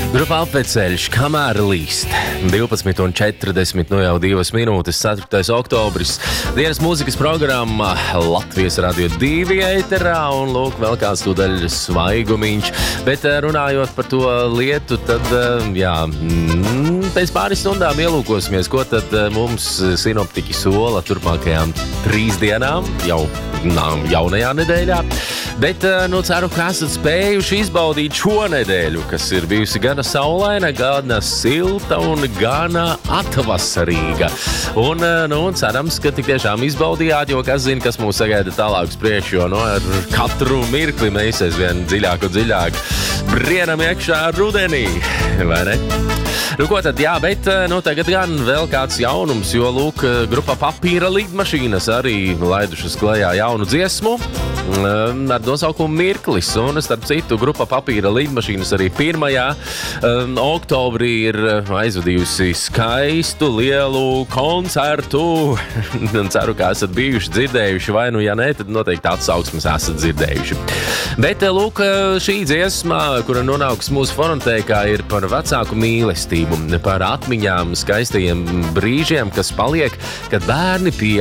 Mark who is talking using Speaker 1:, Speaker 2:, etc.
Speaker 1: Grupa Apveceļš, kamēr līst. 12:40, nu jau 2 minūtes, 4. oktobris. Dienas mūzikas programma Latvijas Radio 2 ēterā un lūk vēl kāds tūdaļ svaigumiņš. Bet runājot par to lietu, tad pēc pāris stundām ielūkosimies, ko tad mums sinoptiķi sola turpmākajām 3 dienām, jau jaunajā nedēļā. Bet ceru, ka esat spējuši izbaudīt šo nedēļu, kas ir bijusi gana saulaina, gana silta un gana atvasarīga. Un cerams, ka tik tiešām izbaudījāt, jo kas zina, kas mūs sagaida tālāk uz priekšu, jo ar katru mirkli mēs aizvien dziļāk un dziļāk brienam iekšā rudenī, vai ne? Ko tad, bet tagad gan vēl kāds jaunums, jo lūk, grupa Papīra lidmašīnas arī laidušas klajā jaunu dziesmu ar nosaukumu Mirklis, un starp citu grupa Papīra lidmašīnas arī 1. oktobrī ir aizvadījusi skaistu lielu koncertu, un ceru, ka esat bijuši dzirdējuši, vai ja nē, tad noteikti atsauksmes esat dzirdējuši. Bet lūk, šī dziesma, kura nonāks mūsu fonotēkā, ir par vecāku mīlestību, par atmiņām, skaistajiem brīžiem, kas paliek, kad bērni pieaug.